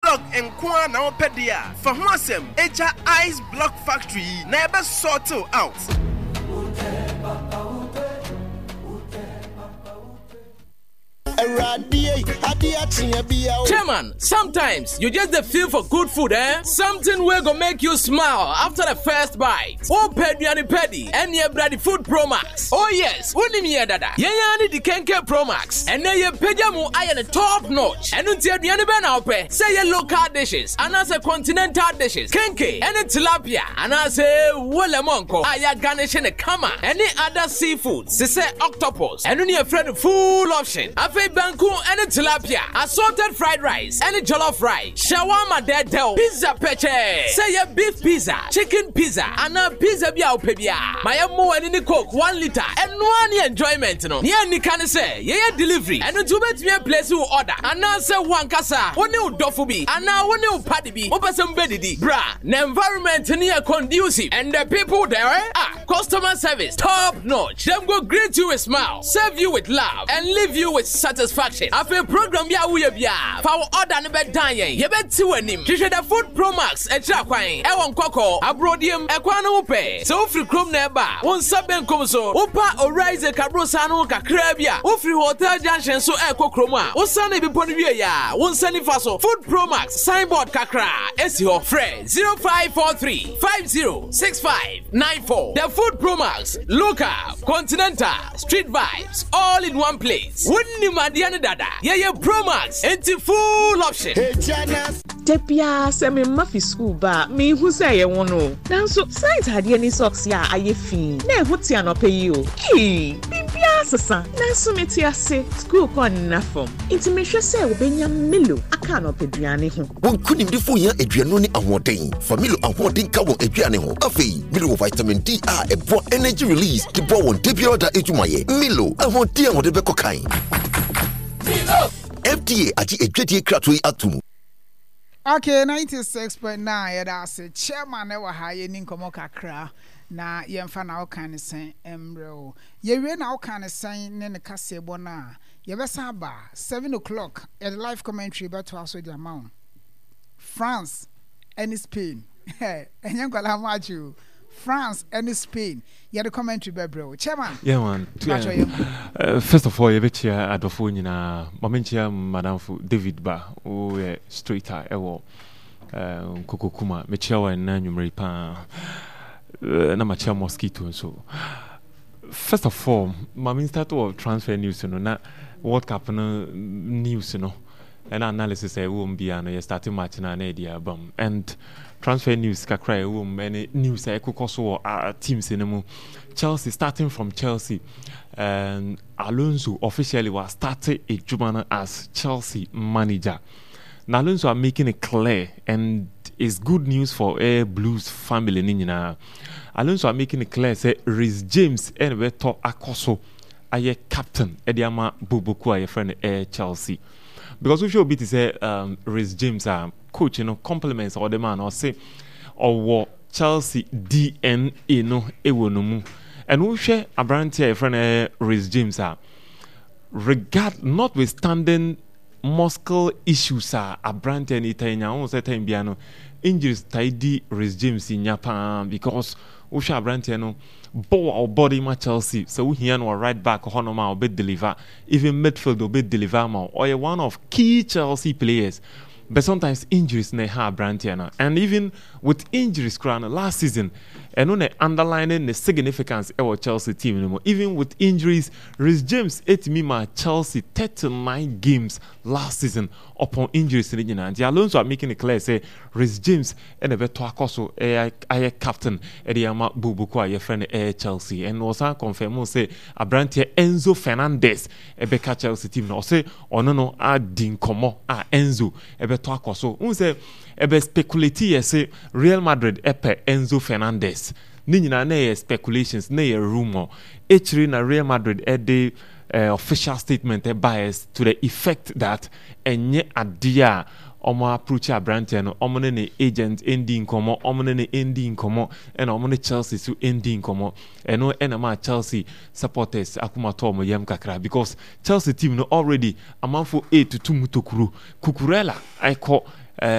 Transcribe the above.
block Nkwa na opedia. For who asem, Echa Ice Block Factory na ebe sort out. Chairman, sometimes you just the feel for good food, eh? Something will go make you smile after the first bite. Oh, Pedi, and your bloody food Pro Max. Oh, yes, Unimia Dada. Yayani the Kenke Pro Max. And then your Pejamu iron top notch. And until the Aniban say your local dishes, and as a continental dishes, Kenke, and a tilapia, and I say Wolamonko, Aya garnish and a kama, any other seafood, say octopus, and only a friend full option. Banku and tilapia, assorted fried rice, and jollof rice, shawarma dead del, pizza peche, say a beef pizza, chicken pizza, and a pizza biao pebia. My mo and in coke 1 liter, and one enjoyment no. Yeah, ni can say, yeah, delivery, and to bet me a place who order, and now say one casa, one new dofubi, and now one new paddy be, open some beddy, bra, the environment near conducive, and the people there, customer service, top notch. Them go greet you with smile, serve you with love, and leave you with satisfaction. After program ya we bia for order ne bedan yen ye beti wanim hwehwe the food Pro Max e tra kwan e won kokko abrodiem e kwan no pe so free chrome na eba won saben kom so opa orize kabrosa no kakra bia o free hotel junction so e kokrom a wo sane bi pon wie ya won sane fa so food Pro Max signboard kakra esi ho free 0543 506594 the food Pro Max local continental street vibes all in one place. Wouldn't Madiana Dada, yeah, Pro Max, it's full option. Tepia, semi muffy school bar, me who say I won't know. Now, so science had any socks, ya, I fee. Now, what's your no pay you? Bibia, son. Now, so metia say, school con enough from. Intimation say, Benya Milo, I cannot pay Diani. One couldn't do for you, Adrianoni, and one day. Family and one thing, Kawan, Adriano, Afi, Milo vitamin D, a broad energy release, the bone, Debia, Ejumaye, Milo, I want dear on the Becocaine. FDA ati ejeti kratwe atum. Okay, 96.9 that's a chairman ewa ha ye ni nkomo kakra na yemfa na okan sen emro. Ye we na okan sen ne ne kase bona. Ye besa ba 7 o'clock at live commentary but also the amount. France and Spain. Enyen kwala machu. France and Spain. You had a commentary, bro. Chairman. Yeah, man. First of all, you bet you at the phone, Momentia, Madame David Ba, who straighter, ewo, Kokokuma, Mechawa, and Nanumri Pan, Namacha Mosquito. So, first of all, my minister of transfer news, not World Cup news, and analysis, I won't be an starting match and an idea bomb. And transfer news kakra many news I could also teams in Chelsea starting from Chelsea and Alonso officially was started a Jumana as Chelsea manager. Now Alonso are making it clear and it's good news for a Blues family nina. Alonso are making it clear say Reece James and Weto Akoso aye captain Ediama Bubuku aye friend Chelsea. Because we should be to say Reece James coach, compliments or the man or say or Chelsea DNA no ewonomu. And we share a brand here friend Reece James notwithstanding muscle issues a brand here Itanya on certain biano injuries tidy Reece James in Japan because we share a brand here no our body ma Chelsea so we here no right back honoma or bit deliver even midfield or bit deliver more or one of key Chelsea players. But sometimes injuries may have brand here and even with injuries crown last season and on underlining the significance of our Chelsea team anymore. Even with injuries, Reece James my Chelsea 39 games last season upon injuries in the and the Alonso are making it clear say Reece James and a better Akoso a captain Ediama Bubuku a friend Chelsea and was confirm say a brand here Enzo Fernandez a beka Chelsea team no say no a dinkomo a Enzo a better Akoso say ebe speculate say Real Madrid epe Enzo Fernandez ni nyina na speculations na rumor actually na Real Madrid the official statement bias to the effect that enye adia omo approach a brand no omo ne agent ending komo omo ne ending komo and omo ne Chelsea so ending komo eno enema Chelsea supporters akuma to omo yam kakra because Chelsea team no already amanfo 8-2 mutokuru Cucurella I call